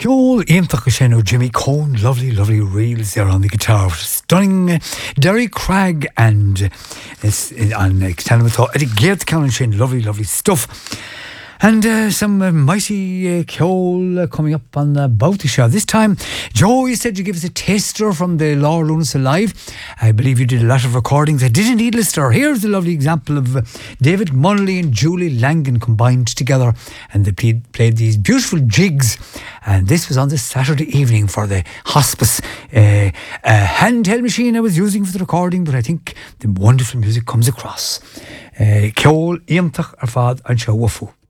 Ceol Iantach Sheno, Jimmy Cohn, lovely reels there on the guitar. Stunning Derry Cragg and it's on Extended Eddie Geert Callan Shane, lovely stuff. And some mighty Ceol coming up on the Bounty Show. This time, Joe, you said you give us a taster from the Laura Lunas Alive. I believe you did a lot of recordings. I did indeed, listener. Here's a lovely example of David Munnelly and Julie Langan combined together, and they played these beautiful jigs. And this was on this Saturday evening for the hospice. A handheld machine I was using for the recording, but I think the wonderful music comes across. Ceol Iantach Arfad and Shawafu.